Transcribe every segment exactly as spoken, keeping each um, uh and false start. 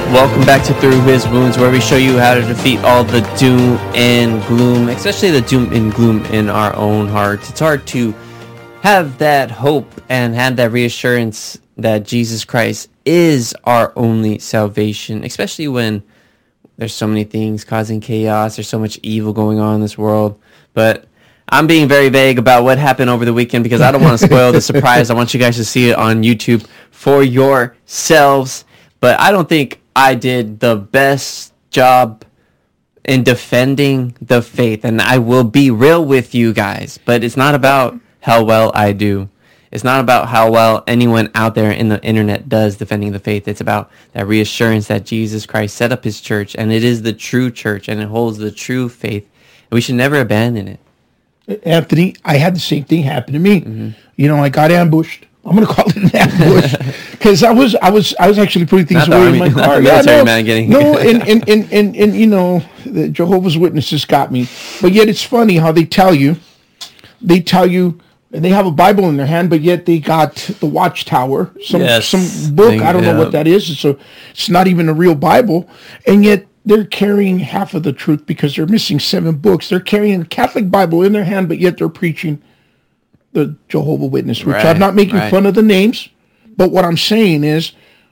Welcome back to Through His Wounds, where we show you how to defeat all the doom and gloom, especially the doom and gloom in our own hearts. It's hard to have that hope and have that reassurance that Jesus Christ is our only salvation, especially when there's so many things causing chaos. There's so much evil going on in this world. But I'm being very vague about what happened over the weekend because I don't want to spoil the surprise. I want you guys to see it on YouTube for yourselves. But I don't think I did the best job in defending the faith. And I will be real with you guys. But it's not about how well I do. It's not about how well anyone out there in the internet does defending the faith. It's about that reassurance that Jesus Christ set up his church. And it is the true church. And it holds the true faith. And we should never abandon it. Anthony, I had the same thing happen to me. Mm-hmm. You know, I got ambushed. I'm gonna call it an ambush because I was, I was, I was actually putting things away in my car. Yeah, no, man getting no, and, and and and and you know, the Jehovah's Witnesses got me. But yet, it's funny how they tell you, they tell you, and they have a Bible in their hand, but yet they got the Watchtower, some yes. some book. Thing, I don't yeah. know what that is. So it's not even a real Bible, and yet they're carrying half of the truth because they're missing seven books. They're carrying a Catholic Bible in their hand, but yet they're preaching the Jehovah's Witness, which right, I'm not making right. fun of the names, but what I'm saying is,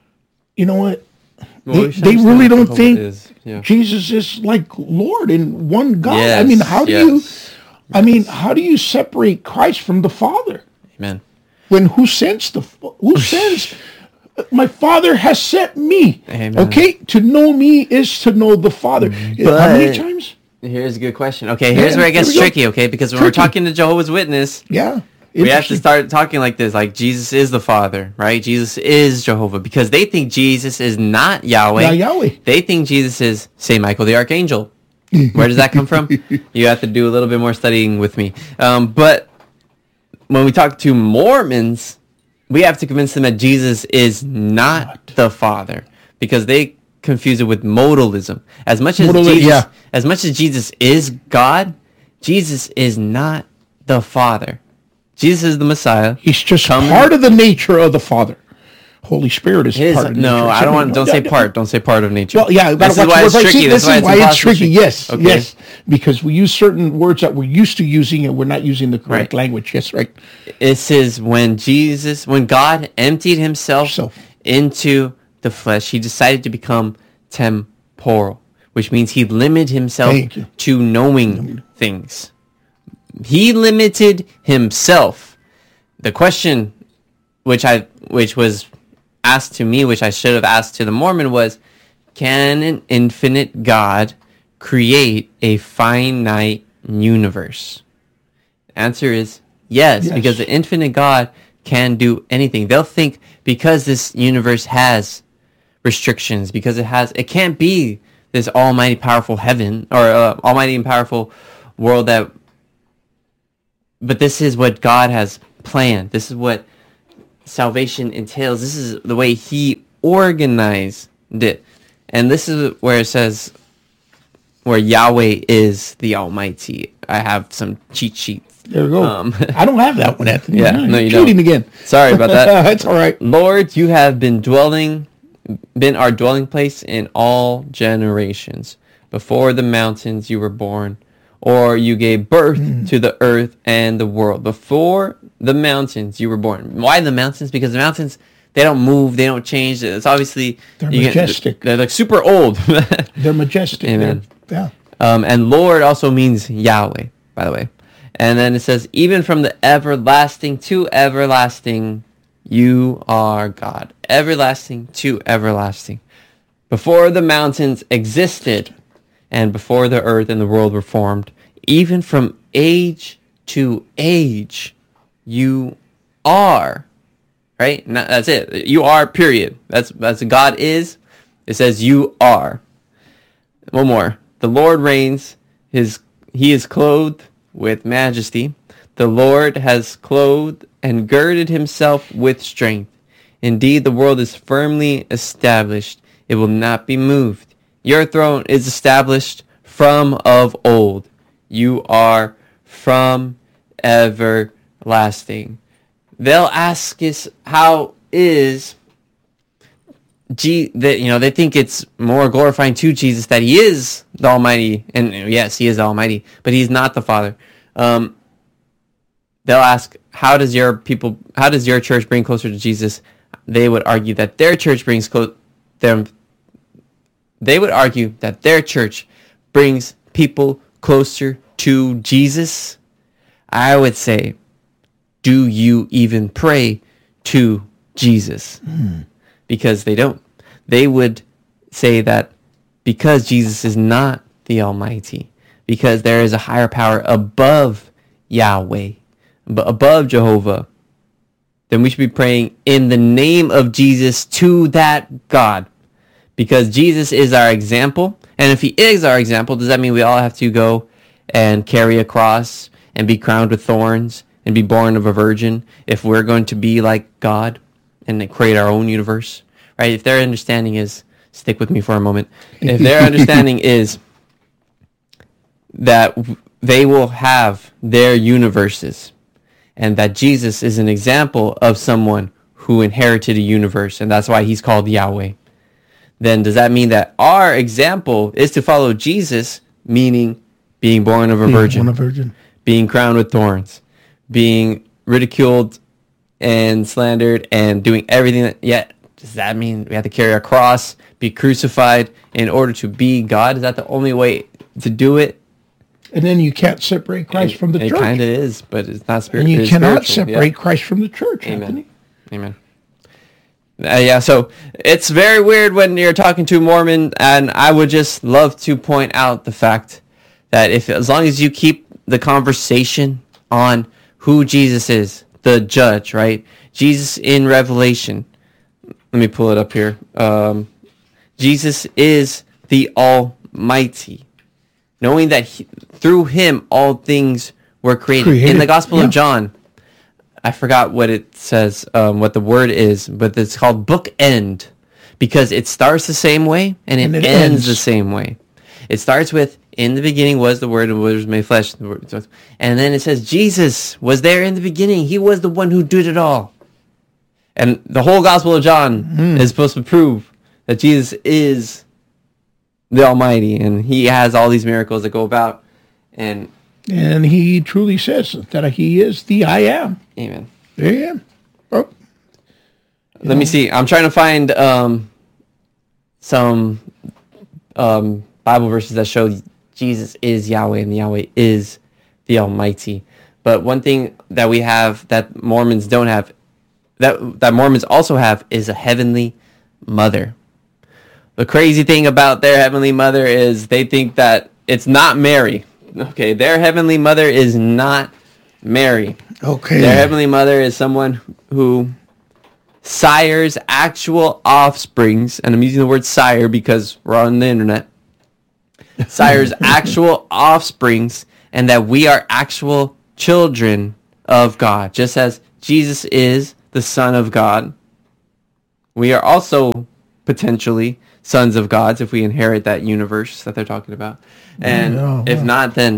you know what? Well, they, they really don't think is, yeah. Jesus is like Lord and one God. Yes, I mean, how do yes. you, I mean, how do you separate Christ from the Father? Amen. When who sends the, who sends, my Father has sent me. Amen. Okay? To know me is to know the Father. But how many times? Here's a good question. Okay, here's yeah, where it gets tricky, go. okay? Because when tricky. we're talking to Jehovah's Witness, yeah, we have to start talking like this, like Jesus is the Father, right? Jesus is Jehovah, because they think Jesus is not Yahweh. Not Yahweh. They think Jesus is Saint Michael the Archangel. Where does that come from? You have to do a little bit more studying with me. Um, but when we talk to Mormons, we have to convince them that Jesus is not what? the Father, because they confuse it with modalism. As much as Modal, Jesus, yeah. as much as Jesus is God, Jesus is not the Father. Jesus is the Messiah. He's just coming. part of the nature of the Father. Holy Spirit is His, part of the no, nature. I don't want. Don't say part. Don't say part of nature. Well, yeah, this is why it's tricky. See, this is why it's tricky. Yes, okay. yes, because we use certain words that we're used to using, and we're not using the correct right. language. Yes, right. It says when Jesus, when God emptied Himself so. into the flesh, He decided to become temporal, which means He limited Himself to knowing things. He limited Himself. The question, which I, which was asked to me, which I should have asked to the Mormon, was, can an infinite God create a finite universe? The answer is yes, yes, because the infinite God can do anything. They'll think because this universe has restrictions, because it has, it can't be this almighty powerful heaven or uh, almighty and powerful world that, but this is what God has planned. This is what salvation entails. This is the way He organized it. And this is where it says where Yahweh is the Almighty. I have some cheat sheets. There we go. Um, I don't have that one, Anthony. Yeah, no, you cheating don't. again. Sorry about that. That's all right. Lord, you have been dwelling, been our dwelling place in all generations. Before the mountains you were born, or you gave birth mm. to the earth and the world. Before the mountains you were born. Why the mountains? Because the mountains, they don't move, they don't change. It's obviously they're majestic. Get, they're like super old. They're majestic. Amen. They're, yeah. Um, and Lord also means Yahweh, by the way. And then it says, even from the everlasting to everlasting, you are God. Everlasting to everlasting. Before the mountains existed, and before the earth and the world were formed, even from age to age, you are. Right? Now, that's it. You are, period. That's that's God is. It says you are. One more. The Lord reigns. His He is clothed with majesty. The Lord has clothed and girded Himself with strength. Indeed, the world is firmly established. It will not be moved. Your throne is established from of old. You are from everlasting. They'll ask us, how is G, that you know, they think it's more glorifying to Jesus that he is the Almighty, and yes, he is the Almighty, but he's not the Father. Um, they'll ask, how does your people, how does your church bring closer to Jesus? They would argue that their church brings close them. They would argue that their church brings people closer to Jesus. I would say, do you even pray to Jesus? Mm. Because they don't. They would say that because Jesus is not the Almighty, because there is a higher power above Yahweh, above Jehovah, then we should be praying in the name of Jesus to that God. Because Jesus is our example. And if he is our example, does that mean we all have to go and carry a cross and be crowned with thorns and be born of a virgin if we're going to be like God and create our own universe? Right? If their understanding is, stick with me for a moment, if their understanding is that they will have their universes and that Jesus is an example of someone who inherited a universe, and that's why he's called Yahweh, then does that mean that our example is to follow Jesus, meaning being born of a virgin, born a virgin, being crowned with thorns, being ridiculed and slandered, and doing everything that, yet, does that mean we have to carry a cross, be crucified in order to be God? Is that the only way to do it? And then you can't separate Christ it, from the it church. It kind of is, but it's not spiritual. And you cannot separate yeah. Christ from the church, Amen. Anthony. Amen. Uh, yeah, so it's very weird when you're talking to a Mormon, and I would just love to point out the fact that if, as long as you keep the conversation on who Jesus is, the judge, right? Jesus in Revelation. Let me pull it up here. Um, Jesus is the Almighty. Knowing that he, through him all things were created. created. In the Gospel yeah. of John, I forgot what it says, um, what the word is, but it's called bookend because it starts the same way and it, and it ends, ends the same way. It starts with, in the beginning was the Word, and the Word was made flesh. And then it says, Jesus was there in the beginning. He was the one who did it all. And the whole Gospel of John mm. is supposed to prove that Jesus is the Almighty, and he has all these miracles that go about. And and he truly says that he is the I am. Amen. There I am. Oh. Let know. me see. I'm trying to find um, some um, Bible verses that show Jesus is Yahweh and Yahweh is the Almighty. But one thing that we have that Mormons don't have, that that Mormons also have, is a heavenly mother. The crazy thing about their heavenly mother is they think that it's not Mary. Okay, their heavenly mother is not Mary. Okay. Their heavenly mother is someone who sires actual offsprings, and I'm using the word sire because we're on the internet. Sires actual offsprings, and that we are actual children of God. Just as Jesus is the Son of God, we are also potentially sons of gods if we inherit that universe that they're talking about. And yeah, yeah. if not, then...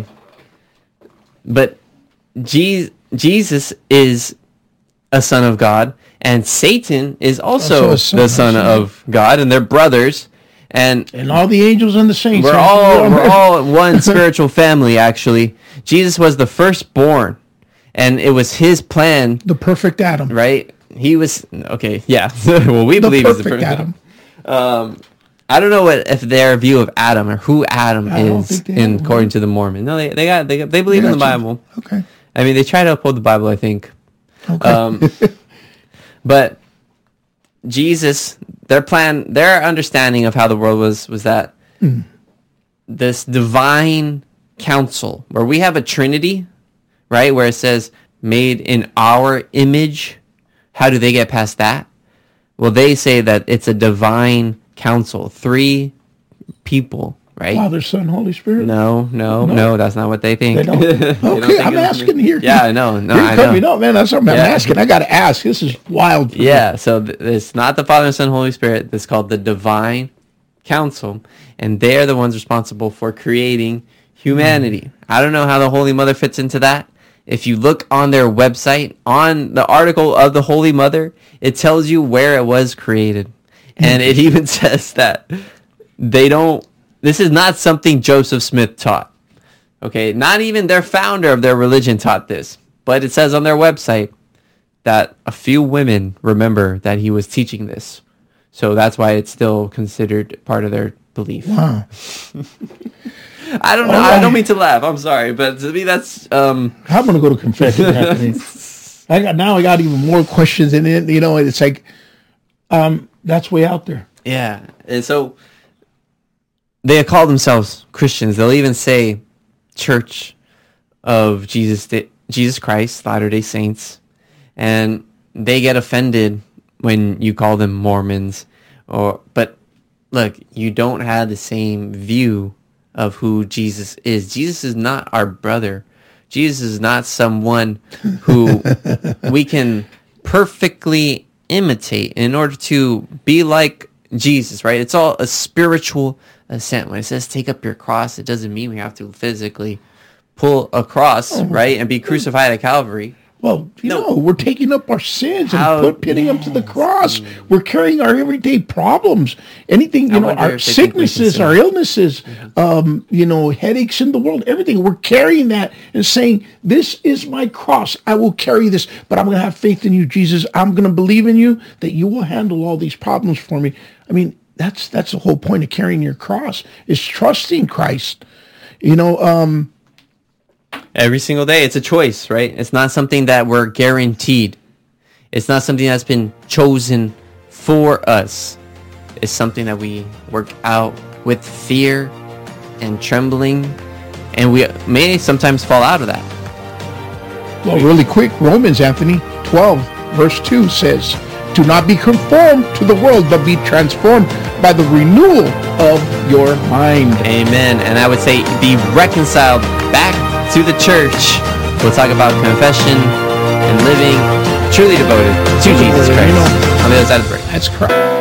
But Je- Jesus is a son of God, and Satan is also, also son, the son of God, and they're brothers. And and all the angels and the saints. We're all we're all one spiritual family, actually. Jesus was the firstborn, and it was his plan. The perfect Adam. Right? He was... Okay, yeah. well, we the believe he's the perfect Adam. Um, I don't know what if their view of Adam or who Adam I is in according to the Mormon. No, they they got they got, they believe in the Bible. Okay. I mean, they try to uphold the Bible, I think. Okay. Um, but Jesus, their plan, their understanding of how the world was was that mm. this divine council, where we have a Trinity, right, where it says made in our image. How do they get past that? Well, they say that it's a divine council, three people, right? Father, Son, Holy Spirit? No, no, no, no that's not what they think. They don't? Okay, they don't I'm asking here. Yeah, I know. No, You're I know. Me know. No, man, that's something yeah. I'm asking. I got to ask. This is wild. Yeah, me. so th- it's not the Father, Son, Holy Spirit. It's called the divine council, and they're the ones responsible for creating humanity. Mm. I don't know how the Holy Mother fits into that. If you look on their website, on the article of the Holy Mother, it tells you where it was created. And it even says that they don't, this is not something Joseph Smith taught. Okay, not even their founder of their religion taught this. But it says on their website that a few women remember that he was teaching this. So that's why it's still considered part of their belief. Wow. I don't know. Right. I don't mean to laugh. I'm sorry. But to me, that's... Um... I'm going to go to confession. I got Now I got even more questions. And then, you know, it's like, um, that's way out there. Yeah. And so they call themselves Christians. They'll even say Church of Jesus, Jesus Christ, Latter-day Saints. And they get offended when you call them Mormons, or but look, you don't have the same view of who Jesus is. Jesus is not our brother. Jesus is not someone who we can perfectly imitate in order to be like Jesus, right? It's all a spiritual ascent. When it says take up your cross, it doesn't mean we have to physically pull a cross, right, and be crucified at Calvary. Well, you no. know, we're taking up our sins and How, put, pinning yes. them to the cross. We're carrying our everyday problems. Anything, you I know, our sicknesses, our illnesses, mm-hmm. um, you know, headaches in the world, everything. We're carrying that and saying, this is my cross. I will carry this, but I'm going to have faith in you, Jesus. I'm going to believe in you that you will handle all these problems for me. I mean, that's that's the whole point of carrying your cross, is trusting Christ. You know, um... every single day, it's a choice, right? It's not something that we're guaranteed. It's not something that's been chosen for us. It's something that we work out with fear and trembling, and we may sometimes fall out of that. Well, really quick, Romans, Anthony, twelve, verse two says, do not be conformed to the world, but be transformed by the renewal of your mind. Amen. And I would say be reconciled back to the church. We'll talk about confession and living truly devoted to Jesus Christ on the other side of the break. That's correct.